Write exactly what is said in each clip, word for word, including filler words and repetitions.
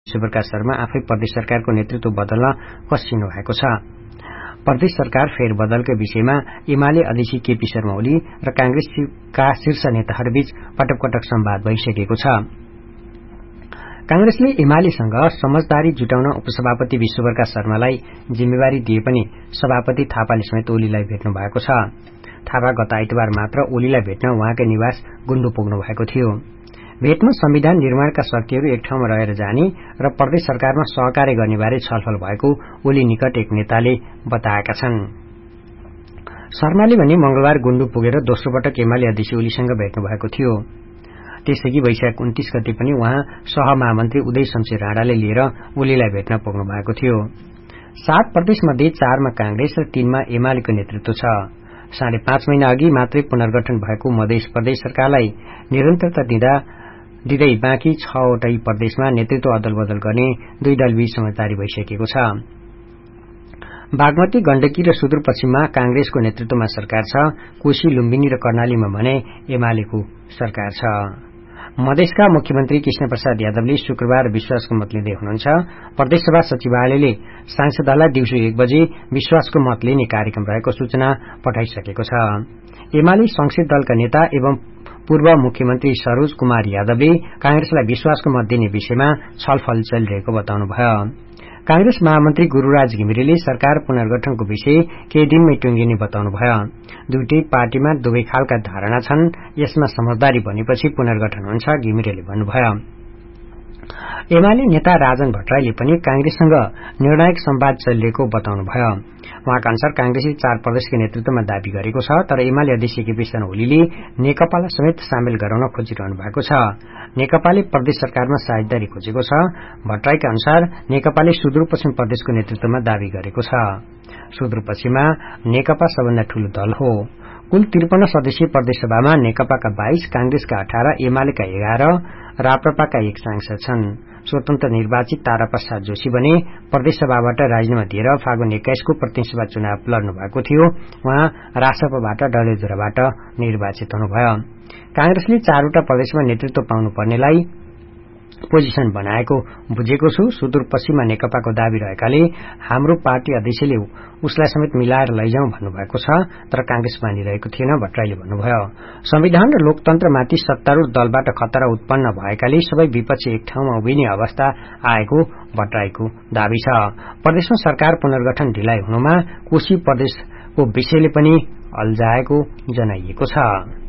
विश्वप्रकाश शर्मा आफै प्रदेश सरकारको नेतृत्व बदल्न कसिनु भएको छ। प्रदेश सरकार फेरबदलका विषयमा एमाले अध्यक्ष केपी शर्मा ओली र कांग्रेसका शीर्ष नेताहरूबीच पटक पटक संवाद भइसकेको छ। कांग्रेसले एमालेसँग समझदारी जुटाउन उपसभापति विश्वप्रकाश शर्मालाई जिम्मेवारी दिए पनि सभापति थापाले समेत ओलीलाई भेट्नु भएको छ। थापा गत आइतबार मात्र ओलीलाई भेट्न उहाँकै निवास गुण्डु पुग्नु भएको थियो। भेटमा संविधान निर्माणका शक्तिहरू एक ठाउँमा रहेर जाने र प्रदेश सरकारमा सहकार्य गर्ने बारे छलफल भएको ओली निकट एक नेताले बताएका छन्। शर्माले भने मंगलबार गुण्डु पुगेर दोस्रो पटक एमाले अध्यक्ष ओलीसँग भेट्नु भएको थियो। त्यसैगि वैशाख उन्तीस गते पनि उहाँ सहमहामन्त्री उदय शमशेर राणाले लिएर ओलीलाई भेट्न पुग्नु भएको थियो। सात प्रदेश मध्ये चारमा कांग्रेस र तीनमा एमालेको नेतृत्व छ। साढे पाँच महिना अघि मात्रै पुनर्गठन भएको मधेस प्रदेश सरकारलाई निरन्तरता दिँदा दिँदै बाँकी छवटै प्रदेशमा नेतृत्व अदल बदल गर्ने दुई दलबीच समझदारी भइसकेको छ। बागमती, गण्डकी र सुदूरपश्चिममा कांग्रेसको नेतृत्वमा सरकार छ। कोशी, लुम्बिनी र कर्णालीमा भने एमालेको सरकार छ। मधेसका मुख्यमन्त्री कृष्ण प्रसाद यादवले शुक्रबार विश्वासको मत लिँदै हुनुहुन्छ। प्रदेशसभा सचिवालयले सांसदहरूलाई दिउँसो एक बजे विश्वासको मत लिने कार्यक्रम रहेको सूचना पठाइसकेको छ। एमाले संसदीय दलका नेता एवं पूर्व मुख्यमन्त्री सरोज कुमार यादवले कांग्रेसलाई विश्वासको मत दिने विषयमा छलफल चलिरहेको बताउनुभयो। कांग्रेस महामन्त्री गुरूराज घिमिरेले सरकार पुनर्गठनको विषय केही दिनमै टुंगिने बताउनुभयो। दुईटै पार्टीमा दुवै खालका धारणा छन्, यसमा समझदारी बनेपछि पुनर्गठन हुन्छ, घिमिरेले भन्नुभयो। एमाले नेता राजन भट्टराईले पनि कांग्रेससँग निर्णायक संवाद चलिरहेको बताउनुभयो। उहाँका अनुसार कांग्रेसले चार प्रदेशको नेतृत्वमा दावी गरेको छ, तर एमाले अध्यक्ष केपी शर्मा ओलीले नेकपालाई समेत सामेल गराउन खोजिरहनु भएको छ। नेकपाले प्रदेश सरकारमा साझेदारी खोजेको छ। भट्टराईका अनुसार नेकपाले सुदूरपश्चिम प्रदेशको नेतृत्वमा दावी गरेको छ। सुदूरपश्चिममा नेकपा सबभन्दा ठूलो दल हो। कुल त्रिपन्न सदस्यीय प्रदेशसभामा नेकपाका बाइस, कांग्रेसका अठार, एमालेका एघार, राप्रपाका एक सांसद छन्। स्वतन्त्र निर्वाचित तारा प्रसाद जोशी भने प्रदेशसभाबाट राजीनामा दिएर फागुन एक्काइस को प्रतिनिधिसभा चुनाव लड्नु भएको थियो। उहाँ रासपाबाट डडेलधुराबाट निर्वाचित हुनुभयो। कांग्रेसले चारवटा प्रदेशमा नेतृत्व पाउनुपर्नेलाई पोजिसन बनाएको बुझेको छु। सुदूरपश्चिममा नेकपाको दावी रहेकाले हाम्रो पार्टी अध्यक्षले उसलाई समेत मिलाएर लैजाउँ भन्नुभएको छ, तर कांग्रेस मानिरहेको थिएन, भट्टराईले भन्नुभयो। संविधान र लोकतन्त्रमाथि सत्तारूढ़ दलबाट खतरा उत्पन्न भएकाले सबै विपक्ष एक ठाउँमा उभिने अवस्था आएको भट्टराईको दावी छ। प्रदेशमा सरकार पुनर्गठन ढिलाइ हुनुमा कोशी प्रदेशको विषयले पनि अल्झाएको जनाइएको छ।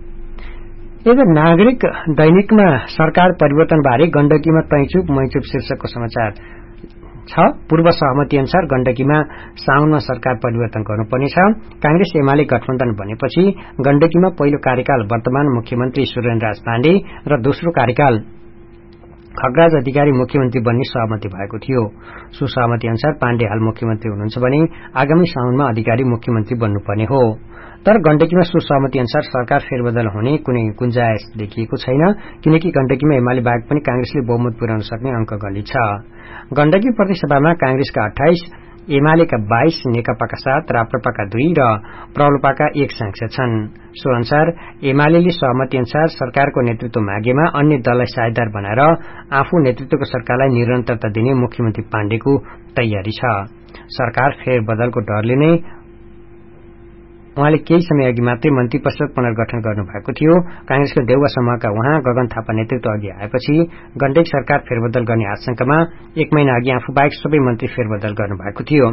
एक नागरिक दैनिकमा सरकार परिवर्तनबारे गण्डकीमा तैचुप मैचुप शीर्षकको समाचार छ। पूर्व सहमति अनुसार गण्डकीमा साउनमा सरकार परिवर्तन गर्नुपर्नेछ। कांग्रेस एमाले गठबन्धन बनेपछि गण्डकीमा पहिलो कार्यकाल वर्तमान मुख्यमन्त्री सुरेन्द्रराज पाण्डे र दोस्रो कार्यकाल खगराज अधिकारी मुख्यमन्त्री बन्ने सहमति भएको थियो। सुसहमति अनुसार पाण्डे हाल मुख्यमन्त्री हुनुहुन्छ भने आगामी साउनमा अधिकारी मुख्यमन्त्री बन्नुपर्ने हो। तर गण्डकीमा सुसहमति अनुसार सरकार फेरबदल हुने कुनै गुन्जायश देखिएको छैन, किनकि गण्डकीमा एमाले बाहेक पनि कांग्रेसले बहुमत पुर्याउन सक्ने अंक गणित छ। गण्डकी प्रदेशसभामा कांग्रेसका अठाइस, एमालेका बाइस, नेकपाका सात, राप्रपाका दुई र प्रलोपाका एक सांसद छन्। सो अनुसार एमाले सहमति अनुसार सरकारको नेतृत्व मागेमा अन्य दललाई साझेदार बनाएर आफू नेतृत्वको सरकारलाई निरन्तरता दिने मुख्यमन्त्री पाण्डेको तयारी छ। सरकार फेरबदलको डरले नै उहाँले केही समय अघि मात्रै मन्त्री परिषद पुनर्गठन गर्नुभएको थियो। कांग्रेसको देउवा समूहका उहाँ गगन थापा नेतृत्व अघि आएपछि गण्डकी सरकार फेरबदल गर्ने आशंकामा एक महिना अघि आफू बाहेक सबै मन्त्री फेरबदल गर्नुभएको थियो।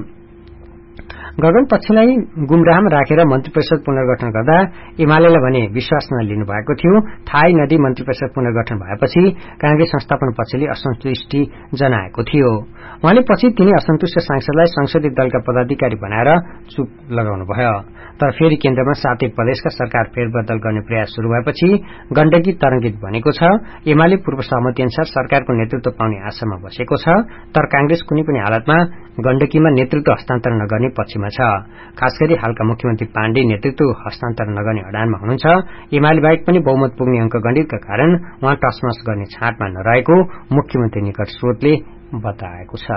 गगन पक्षलाई गुमराहमा राखेर मन्त्री परिषद पुनर्गठन गर्दा एमालेलाई भने विश्वासमा लिनु भएको थियो। थाहै नदिई मन्त्री परिषद पुनर्गठन भएपछि कांग्रेस संस्थापन पक्षले असन्तुष्टि जनाएको थियो। उहाँले पछि तिनै असन्तुष्ट सांसदलाई संसदीय दलका पदाधिकारी बनाएर चुप लगाउनुभयो। तर फेरि केन्द्रमा सातै प्रदेशका सरकार फेरबदल गर्ने प्रयास शुरू भएपछि गण्डकी तरंगित बनेको छ। एमाले पूर्व सहमति अनुसार सरकारको नेतृत्व पाउने आशामा बसेको छ, तर कांग्रेस कुनै पनि हालतमा गण्डकीमा नेतृत्व हस्तान्तरण नगर्ने पक्षमा छ। खासगरी हालका मुख्यमन्त्री पाण्डे नेतृत्व हस्तान्तरण नगर्ने अडानमा हुनुहुन्छ। एमाले बाहेक पनि बहुमत पुग्ने अंक गणितका कारण उहाँ टसमस गर्ने छाँटमा नरहेको मुख्यमन्त्री निकट स्रोतले बताएको छ।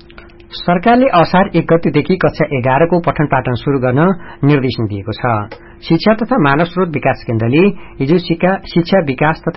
सरकारले असार एक गतेदेखि कक्षा एघारको पठन पाठन शुरू गर्न निर्देशन दिएको छ। शिक्षा तथा मानव स्रोत विकास केन्द्रले हिजो शिक्षा विकास तथा